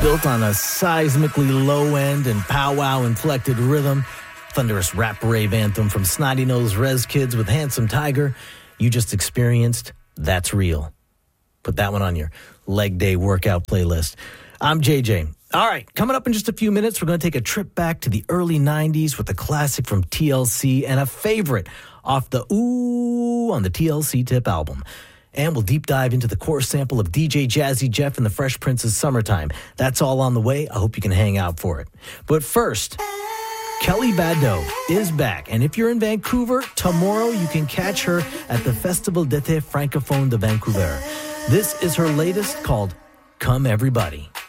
Built on a seismically low end and powwow inflected rhythm, thunderous rap rave anthem from Snotty Nose Rez Kids with Handsome Tiger, you just experienced That's Real. Put that one on your leg day workout playlist. I'm JJ. All right, coming up in just a few minutes, we're going to take a trip back to the early 90s with a classic from TLC and a favorite off the Ooh on the TLC Tip album. And we'll deep dive into the core sample of DJ Jazzy Jeff and the Fresh Prince's Summertime. That's all on the way. I hope you can hang out for it. But first, Kelly Bado is back. And if you're in Vancouver, tomorrow you can catch her at the Festival d'été Francophone de Vancouver. This is her latest called Come Everybody.